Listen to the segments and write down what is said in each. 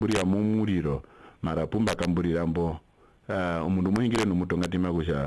buriya mumuriro mara pumba kamburira mbo umundu mwingire numutongatima kusha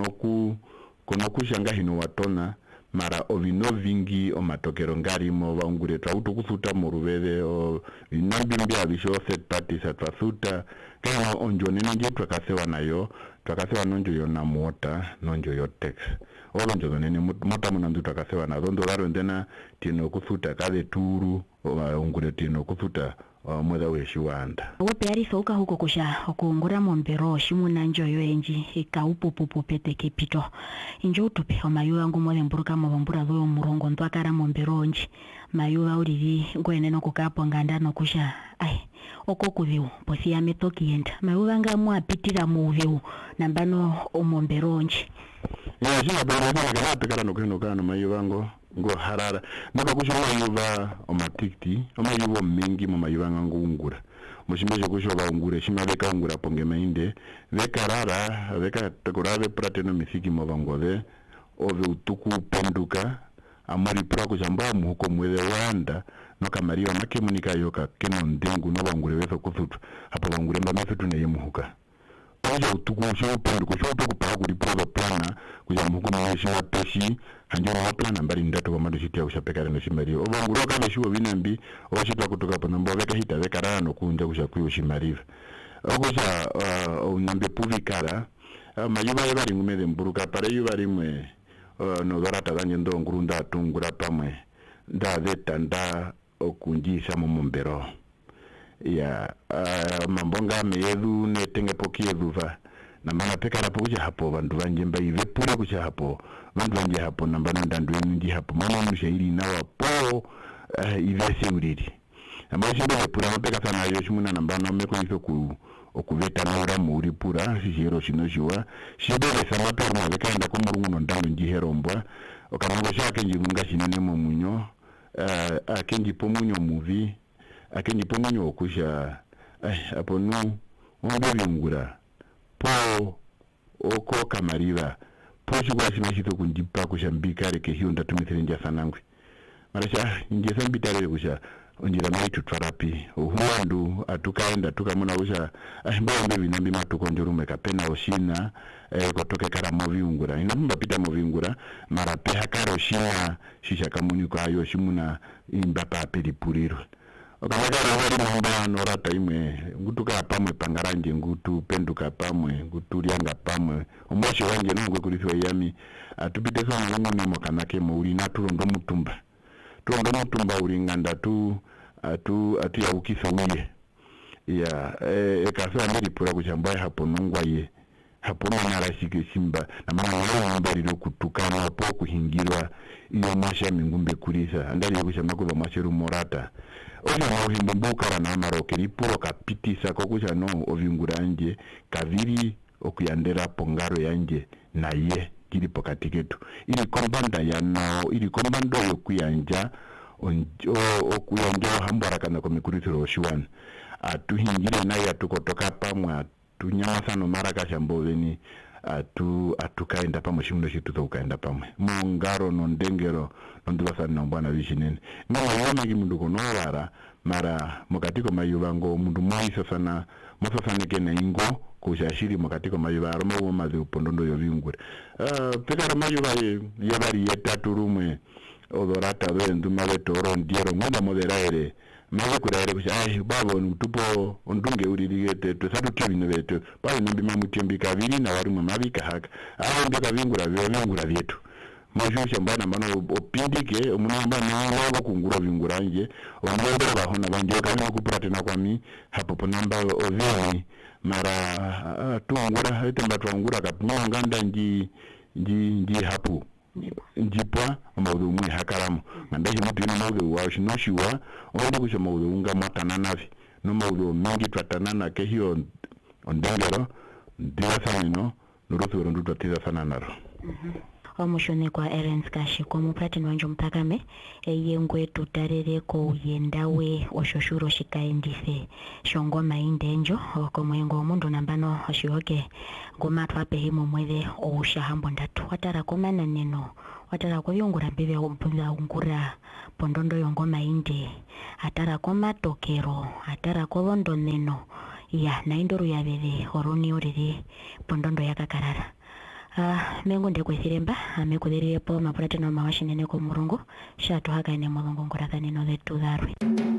konoku shanga hino watona mara ovino vingi omatokero ngarimo vaungure twautukusuta muruveve o vinambimbi avisho third parties atwasuta kana onjo nene twakasewa nayo twakasewa nonjo yo na mota nonjo yo tax olonjo nene mota munandu twakasewa na rondo laro ndena tino kusuta kale turu ungure tino kusuta mweza weshiwanda wope arisoka huko kusha okuungura mombero shimuna njoyo enji ikaupupupu pete kepito injo utupe omayu wangu mwele mburuka mwabumbura zoyo murongo ntwakara mombero nji mayu wa urivi ngoeneno kukapo ngandano kusha oko kuviu posi ya metoki yenda mayu wanga mwapitira muviu nambano omombero nji shina bwana kana tekara no kana mayu wango ngo harara nako kusho mayuva omatikti omayuva mingi mu mayuva ngungura mushimeje kusho baungure shima beka ungura ponge mainde vekarara veka tokurave prateno misiki mo bangode ove utuku penduka amari pra kujamba muko mwele wanda no kamariwa makemunika yoka keno ndengu no bangure veso kusutu hapo bangure mbamefutu ne yemuhuka oje utuku sho penduka sho utuku pa kuri pro plana kuja muko mweshi wa peshi hanjo wa plana mbali ndato kwa shiti ya ushapeka no shimari obanguro kama shuo binembi oshitwa kutoka pa nambo veka hita veka rano kunja kushakuyo shimariva ogosha unambe puvikara mayuba yabari ngumeze mburuka pare yubari mwe no dorata ganye ndo ngurunda tungura pamwe nda veta nda okunjisa mombero ya mambonga meyedu netenge poki yeduva na mana peka rapo kuja hapo bandu banje mbai vepura kuja hapo bandu banje hapo nambano ndandu ndi hapo mama mushairi na wapo ivese uriri ambaye vepura mapeka sana yo shimuna nambano meko iso ku okuveta naura muri pura shiro shinoshwa shibele sama pe mo vekaenda ko murungu ndalo njiherombwa okamango shake njinga shinene mo munyo akenji pomunyo movie akenji pomunyo okusha apo no ombe byungura po oko kamariva po shugwa shimashito kunjipa kushambika reke hiyo ndatumithire nja sanangwe marasha nje sambitare kusha onjira maitu therapy uhuandu atukaenda tukamuna usha mbombe binambi matukonjorume kapena oshina kotoke kara moviungura inamba pita moviungura mara peha karo shina shisha kamuni kwa ayo shimuna imbapa pelipuriro okamagara wali mamba norata imwe ngutuka pamwe pangaranje ngutu penduka pamwe ngutu lyanga pamwe omosho wanje nongwe kulithwa yami atupite sana ngone mokanake muri naturondo mutumba ulinganda atu ya ukisa uye ya ekasa mbili pura kuchambaya hapo nungwaye hapo narashike simba na maana mbali no kutukana hapo kuhingirwa iyo masha mingumbe kulisa andali kuchamba kuva masheru morata oja mohimbo mbukara na maroke lipuro kapitisa kokucha no ovinguranje kaviri okuyandera pongaro yanje na ye kili pokati ketu ili kombanda ya nao ili kombando yokuyanja okuyanja hambara kana komikuritiro shiwan atuhingire naye atukotoka pamwe tunyamasa no maraka shamboveni atukaenda pamwe shimuno shitu tukaenda pamwe mungaro no ndengero ndibasa na mbwana vishinene ngoma yome kimundu konovara mara mukatiko mayuvango mundu mwaisa sana mosasane kene ingo kushashiri mukatiko mayuva aroma mazi upondondo yovingure pekara mayuva yabari yetatu rumwe odorata vendu mavetoro ndiero ngoma moderaere maze kurere kusha babo ntupo ondunge uririgete twesatu kibino beto bali nimbi mamutembi kabiri na wari mu mabika haka ndeka vingura vyetu mashusha mbana mano opindike omunamba nawo kungura vinguranje omwendera bahona banje kana kupurate na kwami hapo ponamba oveni mara tungura hatemba twangura kapno nganda nji hapo njipwa mawudu mwe hakaramu ndandaje mutu ina mawudu wa shinoshiwa onda kusha mawudu unga matana navi no mawudu mingi twatanana ke hiyo ondengero ndiwasani no nurutu rondu twatiza sana naro omushone kwa Erens Kashi kwa mupati nwanjo mpakame yengwe tutarere ko yendawe oshoshuro shikaendife shongoma indenjo ko mwengo mundu nambano oshiyoke ngoma twape himo mwele oushahambo ndatu watara komana neno watara ko yongura mbeve mpunda ungura pondondo yongo mainde atara ko matokero atara ko londo neno ya naindoru ya bebe horoni orere pondondo yakakarara mengo ndekwethiremba amekuthirirepo mapurateno mawashinene ko murungu shatu hakaine mulungu ngurathanino thetu tharwe